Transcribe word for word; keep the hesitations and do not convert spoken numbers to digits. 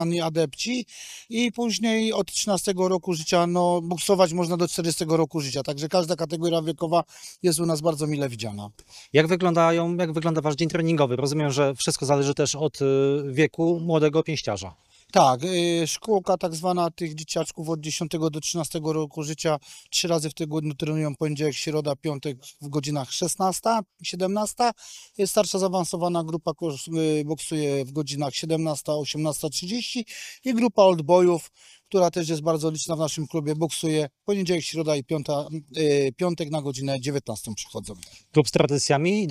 adepci i później od trzynastego roku życia, no boksować można do czterdziestego roku życia, także każda kategoria wiekowa jest u nas bardzo mile widziana. Jak wyglądają, jak wygląda wasz dzień treningowy? Rozumiem, że wszystko zależy też od y, wieku młodego pięściarza. Tak, y, szkółka tak zwana tych dzieciaczków od dziesiątego do trzynastego roku życia trzy razy w tygodniu trenują poniedziałek, środa, piątek w godzinach szesnasta, siedemnasta. Jest starsza zaawansowana grupa kos- y, boksuje w godzinach siedemnasta, osiemnasta trzydzieści i grupa oldboyów, która też jest bardzo liczna w naszym klubie, boksuje poniedziałek, środa i piąta, y, piątek na godzinę dziewiętnastą przychodzą. Klub z tradycjami